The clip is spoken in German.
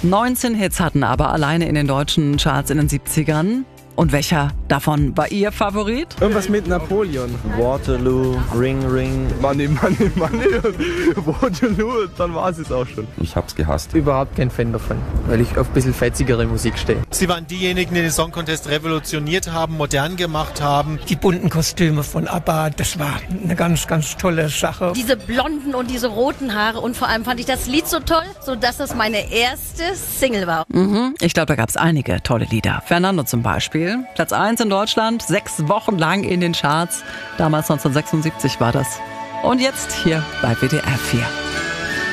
19 Hits hatten aber alleine in den deutschen Charts in den 70ern. Und welcher davon war Ihr Favorit? Irgendwas mit Napoleon. Waterloo, Ring Ring. Money, Money, Money. Waterloo, dann war es jetzt auch schon. Ich hab's gehasst. Überhaupt kein Fan davon, weil ich auf ein bisschen fetzigere Musik stehe. Sie waren diejenigen, die den Song Contest revolutioniert haben, modern gemacht haben. Die bunten Kostüme von ABBA, das war eine ganz, ganz tolle Sache. Diese blonden und diese roten Haare und vor allem fand ich das Lied so toll, sodass das meine erste Single war. Ich glaube, da gab es einige tolle Lieder. Fernando zum Beispiel. Platz 1 in Deutschland, 6 Wochen lang in den Charts. Damals 1976 war das. Und jetzt hier bei WDR 4.